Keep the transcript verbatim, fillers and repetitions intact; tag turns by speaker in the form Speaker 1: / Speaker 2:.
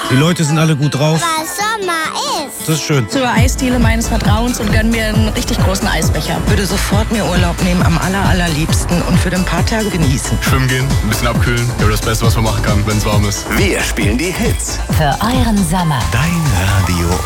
Speaker 1: Die Leute sind alle gut drauf.
Speaker 2: Weil Sommer ist.
Speaker 1: Das ist schön.
Speaker 3: Zur Eisdiele meines Vertrauens und gönn mir einen richtig großen Eisbecher.
Speaker 4: Würde sofort mir Urlaub nehmen, am aller, allerliebsten und für ein paar Tage genießen.
Speaker 5: Schwimmen gehen, ein bisschen abkühlen. Ja, das Beste, was man machen kann, wenn es warm ist.
Speaker 6: Wir spielen die Hits.
Speaker 7: Für euren Sommer.
Speaker 6: Dein Radio